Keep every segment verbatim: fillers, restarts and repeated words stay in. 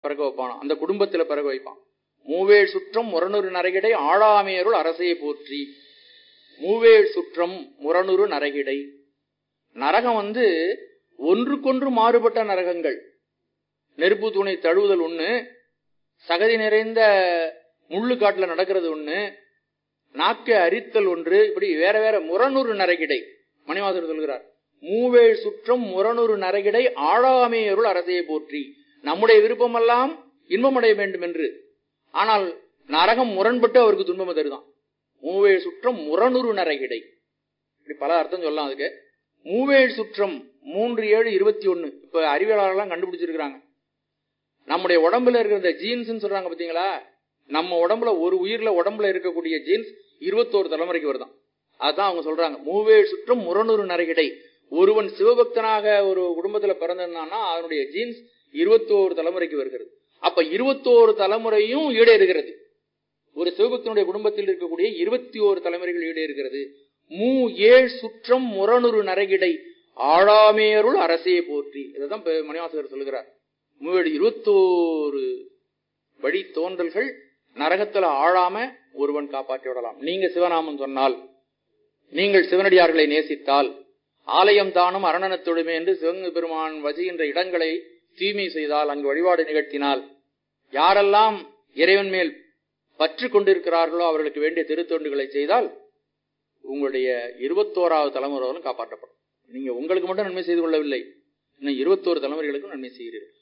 பிறகு வைப்பான், அந்த குடும்பத்துல பிறகு வைப்பான். மூவேழ் சுற்றம் முரணுறு நரகிடை ஆழாமையருள் அரசையை போற்றி. மூவேழ் சுற்றம் முரணுறு நரகிடை. நரகம் வந்து ஒன்றுக்கொன்று மாறுபட்ட நரகங்கள். நெருப்பு துணை தழுவுதல் ஒண்ணு, சகதி நிறைந்த முள்ளு காட்டுல நடக்கிறது ஒண்ணு, நாக்கை அரித்தல் ஒன்று, இப்படி வேற வேற முரணுறு நரகிடை. மணிவாசகர் சொல்கிறார், மூவேழ் சுற்றம் முரணுறு நரகிடை ஆழாமையருள் அரசையை போற்றி. நம்முடைய விருப்பமெல்லாம் இன்பமடைய வேண்டும் என்று, ஆனால் நரகம் முரண்பட்டு அவருக்கு துன்பம் தருதான். மூவேழ் சுற்றம் முரணுறு நரகிடை. இப்படி பல அர்த்தம் சொல்லலாம் அதுக்கு. மூவேழ் சுற்றம் மூன்று ஏழு இருபத்தி ஒன்னு இப்ப அறிவியலாளர்லாம் கண்டுபிடிச்சிருக்கிறாங்க. நம்முடைய உடம்புல இருக்கிற ஜீன்ஸ் சொல்றாங்க பாத்தீங்களா, நம்ம உடம்புல ஒரு உயிர்ல உடம்புல இருக்கக்கூடிய ஜீன்ஸ் இருபத்தோரு தலைமுறைக்கு வருதான். அதுதான் அவங்க சொல்றாங்க மூவேழ் சுற்றம் முரணுறு நரகிடை. ஒருவன் சிவபக்தனாக ஒரு குடும்பத்துல பிறந்திருந்தான்னா அதனுடைய ஜீன்ஸ் இருபத்தோரு தலைமுறைக்கு வருகிறது. அப்ப இருபத்தோரு தலைமுறையும் ஈடேறுகிறது. ஒரு சிவபக்தனுடைய குடும்பத்தில் இருக்கக்கூடிய இருபத்தி ஓரு தலைமுறைகள் ஈடேறுகிறது. மூ ஏழ் சுற்றம் முரணுறு நரகிடை ஆழாமையருள் அரசையை போற்றி. இதைதான் மணிவாசகர் சொல்லுகிறார். மூவேழு இருபத்தோரு வழி தோன்றல்கள் நரகத்துல ஆழாம ஒருவன் காப்பாற்றி விடலாம். நீங்க சிவநாமம் சொன்னால், நீங்கள் சிவனடியார்களை நேசித்தால், ஆலயம் தானும் அரணனத் தொழுமை என்று சிவங்க பெருமான் வசிக்கின்ற இடங்களை தூய்மை செய்தால், அங்கு வழிபாடு நிகழ்த்தினால், யாரெல்லாம் இறைவன் மேல் பற்று கொண்டிருக்கிறார்களோ அவர்களுக்கு வேண்டிய திருத்தொண்டுகளை செய்தால் உங்களுடைய இருபத்தோராவது தலைமுறைகளும் காப்பாற்றப்படும். நீங்க உங்களுக்கு மட்டும் நன்மை செய்து கொள்ளவில்லை, இன்னும் இருபத்தோரு தலைமுறைகளுக்கும் நன்மை செய்கிறீர்கள்.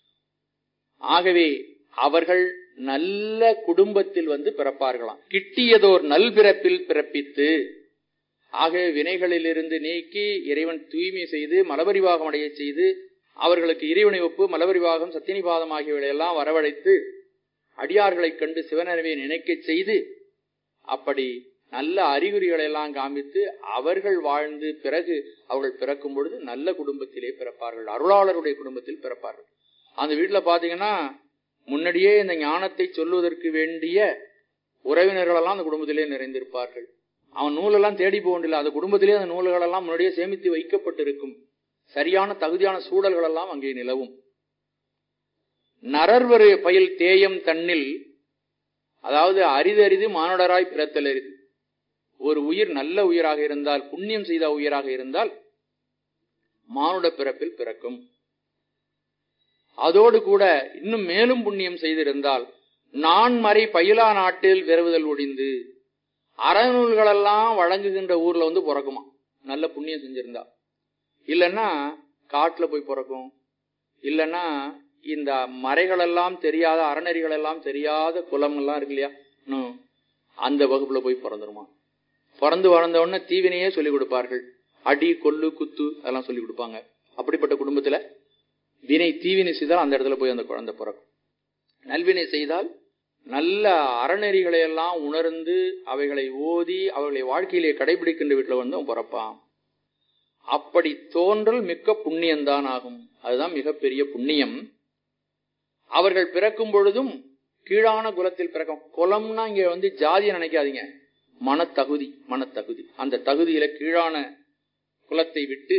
ஆகவே அவர்கள் நல்ல குடும்பத்தில் வந்து பிறப்பார்களாம். கிட்டியதோர் நல்பிறப்பில் பிறப்பித்து. ஆகவே வினைகளிலிருந்து நீக்கி இறைவன் தூய்மை செய்து மலபரிவாகம் அடைய செய்து அவர்களுக்கு இறைவனை ஒப்பு மலபரிவாகம் சத்தினிபாதம் ஆகியவைகளை எல்லாம் வரவழைத்து அடியார்களை கண்டு சிவனறிவை நினைக்க செய்து அப்படி நல்ல அறிகுறிகளை எல்லாம் காண்பித்து அவர்கள் வாழ்ந்து பிறகு அவர்கள் பிறக்கும் பொழுது நல்ல குடும்பத்திலே பிறப்பார்கள், அருளாளருடைய குடும்பத்தில் பிறப்பார்கள். அந்த வீட்டுல பாத்தீங்கன்னா முன்னாடியே இந்த ஞானத்தை சொல்வதற்கு வேண்டிய உறவினர்கள் எல்லாம் அந்த குடும்பத்திலே நிறைந்திருப்பார்கள். அவன் நூலெல்லாம் தேடி போக வேண்டியதில்லை, அந்த குடும்பத்திலே அந்த நூல்கள் எல்லாம் முன்னாடியே சேமித்து வைக்கப்பட்டிருக்கும். சரியான தகுதியான சூழல்கள் எல்லாம் அங்கே நிலவும். நரர்வரு பயில் தேயம் தன்னில், அதாவது அரிது அரிது மானுடராய் பிறத்தல் அரிது. ஒரு உயிர் நல்ல உயிராக இருந்தால், புண்ணியம் செய்த உயிராக இருந்தால் மானுட பிறப்பில் பிறக்கும். அதோடு கூட இன்னும் மேலும் புண்ணியம் செய்திருந்தால் நான் மறை பயிலா நாட்டில் விரவுதல் ஒழிந்து அறநூல்களெல்லாம் வழங்குகின்ற ஊர்ல வந்து பிறக்குமா, நல்ல புண்ணியம் செஞ்சிருந்தா. இல்லைன்னா காட்டுல போய் பிறக்கும், இல்லைன்னா இந்த மறைகள் எல்லாம் தெரியாத அறநெறிகள் எல்லாம் தெரியாத குலம் எல்லாம் இருக்கு இல்லையா, இன்னும் அந்த வகுப்புல போய் பிறந்துருமா. பிறந்து வளர்ந்த உடனே தீவினையே சொல்லிக் கொடுப்பார்கள், அடி கொல்லு குத்து அதெல்லாம் சொல்லிக் கொடுப்பாங்க. அப்படிப்பட்ட குடும்பத்துல வினை தீவினை செய்தால் அந்த இடத்துல போய் அந்த குழந்தை பிறக்கும். நல்வினை செய்தால் நல்ல அறநெறிகளை எல்லாம் உணர்ந்து அவைகளை ஓதி அவர்களை வாழ்க்கையிலே கடைபிடிக்கின்ற வீட்டுல வந்து அவன் பிறப்பான். அப்படி தோன்றல் மிக்க புண்ணியம்தான் ஆகும். அதுதான் மிகப்பெரிய புண்ணியம். அவர்கள் பிறக்கும் பொழுதும் கீழான குலத்தில் பிறக்கும். குலம்னா இங்க வந்து ஜாதியை நினைக்காதீங்க, மனத்தகுதி. மனத்தகுதி அந்த தகுதியில கீழான குலத்தை விட்டு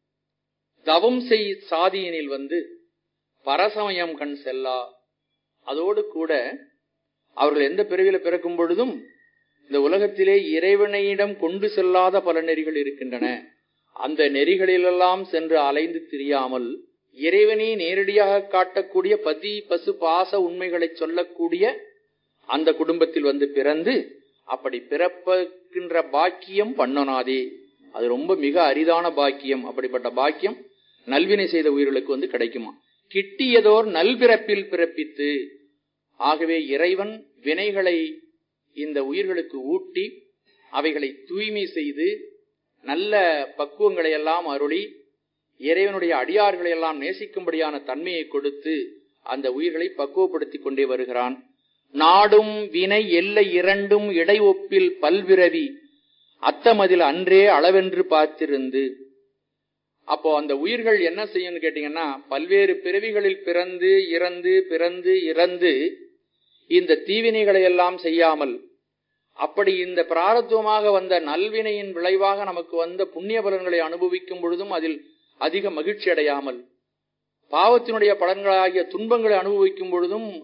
தவம் செய் சாதியினில் வந்து பரசமயம் கண் செல்லா. அதோடு கூட அவர்கள் எந்த பிறவியில பிறக்கும் பொழுதும் இந்த உலகத்திலே இறைவனையிடம் கொண்டு செல்லாத பல நெறிகள் இருக்கின்றன. அந்த நெறிகளிலெல்லாம் சென்று அலைந்து திரியாமல் இறைவனை நேரடியாக காட்டக்கூடிய பதி பசு பாச உண்மைகளை சொல்லக்கூடிய அந்த குடும்பத்தில் வந்து பிறந்து அப்படி பிறப்பிக்கின்ற பாக்கியம் பண்ணனாதே. அது ரொம்ப மிக அரிதான பாக்கியம். அப்படிப்பட்ட பாக்கியம் நல்வினை செய்த உயிர்களுக்கு வந்து கிடைக்குமா. கிட்டியதோர் நல்பிறப்பில் பிறப்பித்து. ஆகவே இறைவன் வினைகளை இந்த உயிர்களுக்கு ஊட்டி அவைகளை தூய்மை செய்து நல்ல பக்குவங்களை எல்லாம் அருளி இறைவனுடைய அடியார்களை எல்லாம் நேசிக்கும்படியான தன்மையை கொடுத்து அந்த உயிர்களை பக்குவப்படுத்திக் கொண்டே வருகிறான். நாடும் வினை எல்லை இரண்டும் இடை ஒப்பில் பல்விரவி அத்தமதில் அன்றே அளவென்று பார்த்திருந்து. அப்போ அந்த உயிர்கள் என்ன செய்யும் கேட்டீங்கன்னா, பல்வேறு பிறவிகளில் பிறந்து இறந்து பிறந்து இறந்து இந்த தீவினைகளை எல்லாம் செய்யாமல், அப்படி இந்த பிராரத்துவமாக வந்த நல்வினையின் விளைவாக நமக்கு வந்த புண்ணிய பலன்களை அனுபவிக்கும் பொழுதும் அதில் அதிக மகிழ்ச்சி அடையாமல், பாவத்தினுடைய பலன்களாகிய துன்பங்களை அனுபவிக்கும் பொழுதும்